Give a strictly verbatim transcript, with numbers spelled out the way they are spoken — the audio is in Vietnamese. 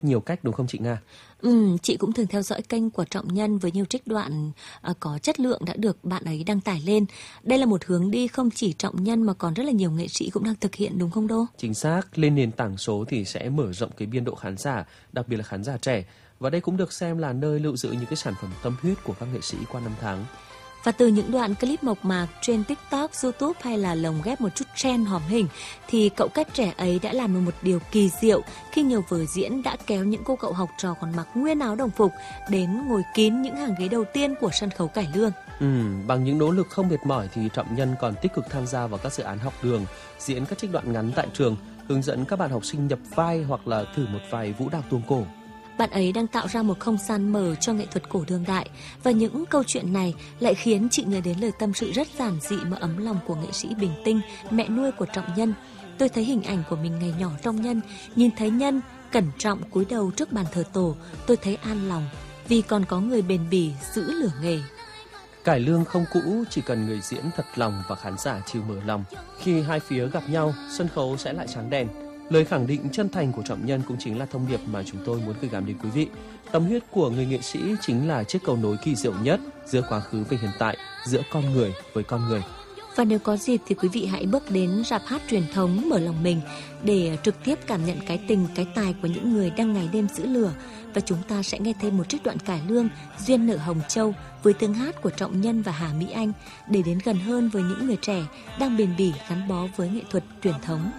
nhiều cách đúng không chị Nga? Ừ, chị cũng thường theo dõi kênh của Trọng Nhân với nhiều trích đoạn uh, có chất lượng đã được bạn ấy đăng tải lên. Đây là một hướng đi không chỉ Trọng Nhân mà còn rất là nhiều nghệ sĩ cũng đang thực hiện đúng không Đô? Chính xác, lên nền tảng số thì sẽ mở rộng cái biên độ khán giả, đặc biệt là khán giả trẻ. Và đây cũng được xem là nơi lưu giữ những cái sản phẩm tâm huyết của các nghệ sĩ qua năm tháng. Và từ những đoạn clip mộc mạc trên TikTok, YouTube hay là lồng ghép một chút trend hóm hình thì cậu cách trẻ ấy đã làm được một điều kỳ diệu khi nhiều vở diễn đã kéo những cô cậu học trò còn mặc nguyên áo đồng phục đến ngồi kín những hàng ghế đầu tiên của sân khấu cải lương. Ừ, bằng những nỗ lực không mệt mỏi thì Trọng Nhân còn tích cực tham gia vào các dự án học đường, diễn các trích đoạn ngắn tại trường, hướng dẫn các bạn học sinh nhập vai hoặc là thử một vài vũ đạo tuồng cổ. Bạn ấy đang tạo ra một không gian mở cho nghệ thuật cổ đương đại và những câu chuyện này lại khiến chị nhớ đến lời tâm sự rất giản dị mà ấm lòng của nghệ sĩ Bình Tinh, mẹ nuôi của Trọng Nhân. Tôi thấy hình ảnh của mình ngày nhỏ trong Nhân, nhìn thấy Nhân cẩn trọng cúi đầu trước bàn thờ tổ, tôi thấy an lòng vì còn có người bền bỉ giữ lửa nghề. Cải lương không cũ, chỉ cần người diễn thật lòng và khán giả chịu mở lòng. Khi hai phía gặp nhau, sân khấu sẽ lại sáng đèn. Lời khẳng định chân thành của Trọng Nhân cũng chính là thông điệp mà chúng tôi muốn gửi gắm đến quý vị. Tâm huyết của người nghệ sĩ chính là chiếc cầu nối kỳ diệu nhất giữa quá khứ và hiện tại, giữa con người với con người. Và nếu có dịp thì quý vị hãy bước đến rạp hát truyền thống mở lòng mình để trực tiếp cảm nhận cái tình, cái tài của những người đang ngày đêm giữ lửa. Và chúng ta sẽ nghe thêm một trích đoạn cải lương Duyên nợ Hồng Châu với tiếng hát của Trọng Nhân và Hà Mỹ Anh để đến gần hơn với những người trẻ đang bền bỉ gắn bó với nghệ thuật truyền thống.